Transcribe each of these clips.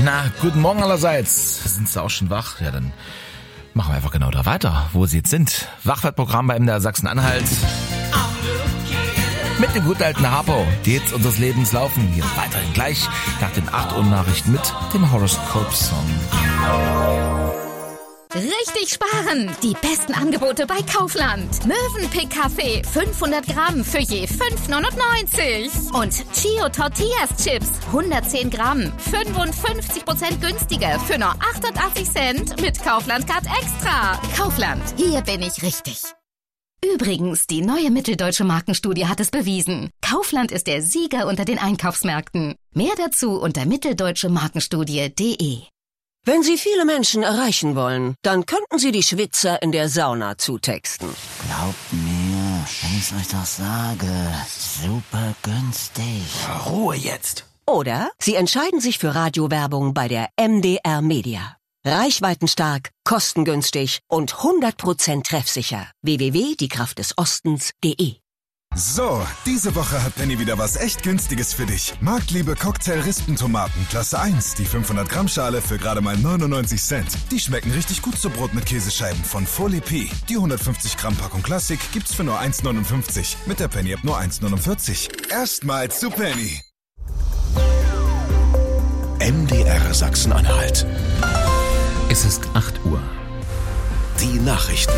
Na, guten Morgen allerseits. Sind Sie auch schon wach? Ja, dann machen wir einfach genau da weiter, wo Sie jetzt sind. Wachwertprogramm bei MDR Sachsen-Anhalt. Mit dem guten alten Harpo, die Hits unseres Lebens laufen hier weiterhin gleich nach den 8 Uhr Nachrichten mit dem Horoscope-Song. Richtig sparen! Die besten Angebote bei Kaufland. Mövenpick Kaffee 500 Gramm für je 5,99. Und Chio Tortillas Chips 110 Gramm 55% günstiger für nur 88 Cent mit Kaufland Card Extra. Kaufland, hier bin ich richtig. Übrigens, die neue Mitteldeutsche Markenstudie hat es bewiesen. Kaufland ist der Sieger unter den Einkaufsmärkten. Mehr dazu unter mitteldeutschemarkenstudie.de. Wenn Sie viele Menschen erreichen wollen, dann könnten Sie die Schwitzer in der Sauna zutexten. Glaubt mir, wenn ich's euch doch sage, super günstig. Ruhe jetzt. Oder Sie entscheiden sich für Radiowerbung bei der MDR Media. Reichweitenstark, kostengünstig und 100% treffsicher. www.diekraftdesostens.de. So, diese Woche hat Penny wieder was echt Günstiges für dich. Marktliebe Cocktail-Rispentomaten, Klasse 1, die 500 Gramm Schale für gerade mal 99 Cent. Die schmecken richtig gut zu Brot mit Käsescheiben von Folie P. Die 150 Gramm Packung Klassik gibt's für nur 1,59. Mit der Penny App nur 1,49. Erstmals zu Penny. MDR Sachsen-Anhalt. Es ist 8 Uhr. Die Nachrichten.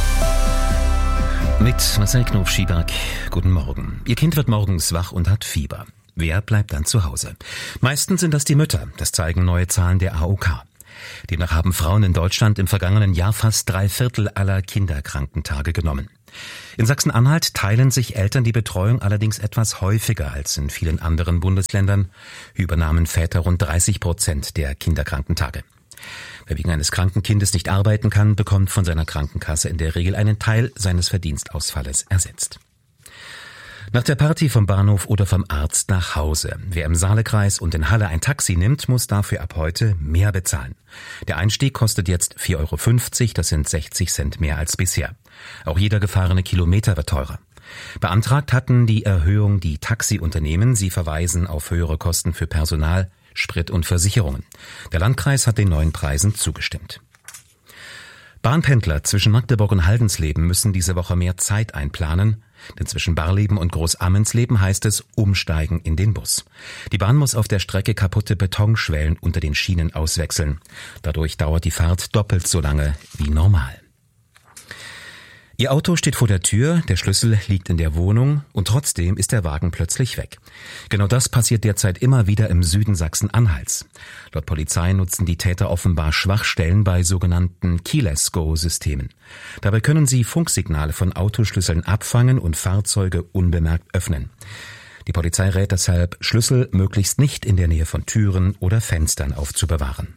Mit Marcel Knof-Schieberg. Guten Morgen. Ihr Kind wird morgens wach und hat Fieber. Wer bleibt dann zu Hause? Meistens sind das die Mütter. Das zeigen neue Zahlen der AOK. Demnach haben Frauen in Deutschland im vergangenen Jahr fast 3/4 aller Kinderkrankentage genommen. In Sachsen-Anhalt teilen sich Eltern die Betreuung allerdings etwas häufiger als in vielen anderen Bundesländern. Übernahmen Väter rund 30% der Kinderkrankentage. Wer wegen eines kranken Kindes nicht arbeiten kann, bekommt von seiner Krankenkasse in der Regel einen Teil seines Verdienstausfalles ersetzt. Nach der Party vom Bahnhof oder vom Arzt nach Hause. Wer im Saalekreis und in Halle ein Taxi nimmt, muss dafür ab heute mehr bezahlen. Der Einstieg kostet jetzt 4,50 €, das sind 60 Cent mehr als bisher. Auch jeder gefahrene Kilometer wird teurer. Beantragt hatten die Erhöhung die Taxiunternehmen. Sie verweisen auf höhere Kosten für Personal, Sprit und Versicherungen. Der Landkreis hat den neuen Preisen zugestimmt. Bahnpendler zwischen Magdeburg und Haldensleben müssen diese Woche mehr Zeit einplanen, denn zwischen Barleben und Großammensleben heißt es umsteigen in den Bus. Die Bahn muss auf der Strecke kaputte Betonschwellen unter den Schienen auswechseln. Dadurch dauert die Fahrt doppelt so lange wie normal. Ihr Auto steht vor der Tür, der Schlüssel liegt in der Wohnung und trotzdem ist der Wagen plötzlich weg. Genau das passiert derzeit immer wieder im Süden Sachsen-Anhalts. Laut Polizei nutzen die Täter offenbar Schwachstellen bei sogenannten Keyless-Go-Systemen. Dabei können sie Funksignale von Autoschlüsseln abfangen und Fahrzeuge unbemerkt öffnen. Die Polizei rät deshalb, Schlüssel möglichst nicht in der Nähe von Türen oder Fenstern aufzubewahren.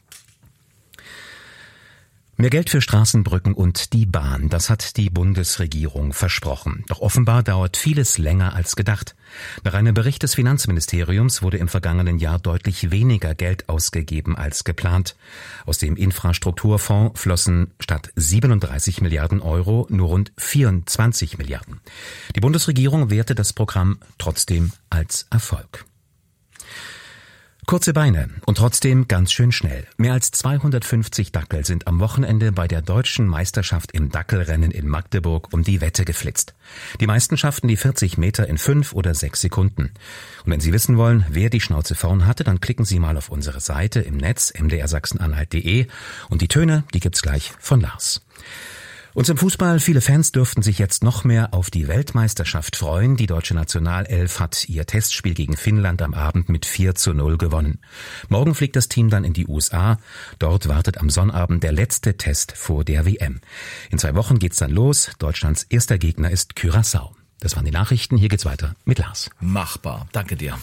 Mehr Geld für Straßenbrücken und die Bahn, das hat die Bundesregierung versprochen. Doch offenbar dauert vieles länger als gedacht. Nach einem Bericht des Finanzministeriums wurde im vergangenen Jahr deutlich weniger Geld ausgegeben als geplant. Aus dem Infrastrukturfonds flossen statt 37 Milliarden Euro nur rund 24 Milliarden. Die Bundesregierung wertet das Programm trotzdem als Erfolg. Kurze Beine und trotzdem ganz schön schnell. Mehr als 250 Dackel sind am Wochenende bei der deutschen Meisterschaft im Dackelrennen in Magdeburg um die Wette geflitzt. Die meisten schafften die 40 Meter in 5 oder 6 Sekunden. Und wenn Sie wissen wollen, wer die Schnauze vorn hatte, dann klicken Sie mal auf unsere Seite im Netz mdrsachsenanhalt.de und die Töne, die gibt's gleich von Lars. Und zum Fußball, viele Fans dürften sich jetzt noch mehr auf die Weltmeisterschaft freuen. Die deutsche Nationalelf hat ihr Testspiel gegen Finnland am Abend mit 4:0 gewonnen. Morgen fliegt das Team dann in die USA. Dort wartet am Sonnabend der letzte Test vor der WM. In 2 Wochen geht's dann los. Deutschlands erster Gegner ist Curaçao. Das waren die Nachrichten. Hier geht's weiter mit Lars. Machbar. Danke dir.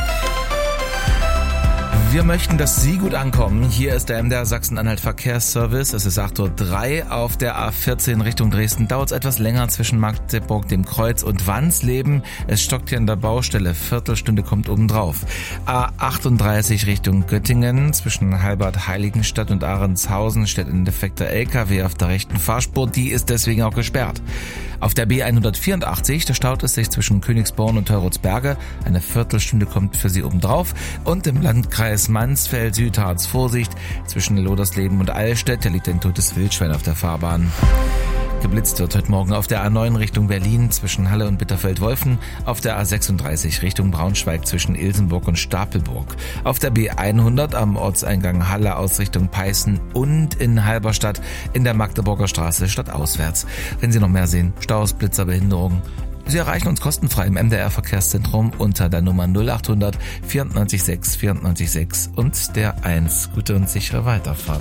Wir möchten, dass Sie gut ankommen. Hier ist der MDR Sachsen-Anhalt Verkehrsservice. Es ist 8:03 Uhr auf der A14 Richtung Dresden. Dauert es etwas länger zwischen Magdeburg, dem Kreuz und Wansleben. Es stockt hier an der Baustelle. Viertelstunde kommt obendrauf. A38 Richtung Göttingen. Zwischen Halbert-Heiligenstadt und Ahrendshausen steht ein defekter LKW auf der rechten Fahrspur. Die ist deswegen auch gesperrt. Auf der B184, da staut es sich zwischen Königsborn und Teurolsberge. Eine Viertelstunde kommt für Sie obendrauf. Und im Landkreis Kreis Mansfeld-Südharz. Vorsicht, zwischen Lodersleben und Allstedt, da liegt ein totes Wildschwein auf der Fahrbahn. Geblitzt wird heute Morgen auf der A9 Richtung Berlin zwischen Halle und Bitterfeld-Wolfen, auf der A36 Richtung Braunschweig zwischen Ilsenburg und Stapelburg, auf der B100 am Ortseingang Halle aus Richtung Peißen und in Halberstadt in der Magdeburger Straße stadtauswärts. Wenn Sie noch mehr sehen, Staus, Blitzer, Behinderungen, Sie erreichen uns kostenfrei im MDR-Verkehrszentrum unter der Nummer 0800 94 6 94 6 und der 1. Gute und sichere Weiterfahrt.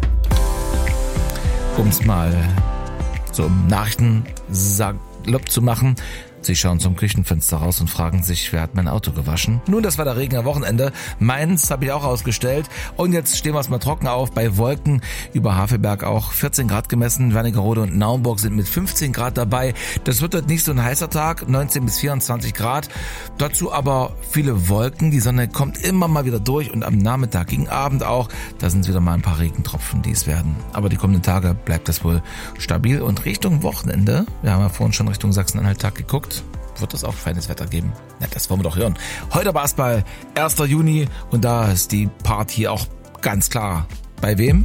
Um's mal so um Nachrichten salopp zu machen. Sie schauen zum Küchenfenster raus und fragen sich, wer hat mein Auto gewaschen? Nun, das war der Regen am Wochenende. Meins habe ich auch ausgestellt. Und jetzt stehen wir es mal trocken auf. Bei Wolken über Havelberg auch 14 Grad gemessen. Wernigerode und Naumburg sind mit 15 Grad dabei. Das wird heute nicht so ein heißer Tag, 19 bis 24 Grad. Dazu aber viele Wolken. Die Sonne kommt immer mal wieder durch und am Nachmittag, gegen Abend auch, da sind wieder mal ein paar Regentropfen, die es werden. Aber die kommenden Tage bleibt das wohl stabil. Und Richtung Wochenende, wir haben ja vorhin schon Richtung Sachsen-Anhalt-Tag geguckt, wird es auch feines Wetter geben. Ja, das wollen wir doch hören. Heute Basketball, 1. Juni und da ist die Party auch ganz klar. Bei wem?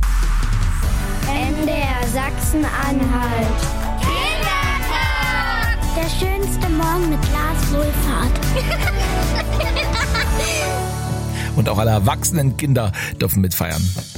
MDR Sachsen-Anhalt. Kindertag! Der schönste Morgen mit Lars Wohlfahrt. Und auch alle erwachsenen Kinder dürfen mitfeiern.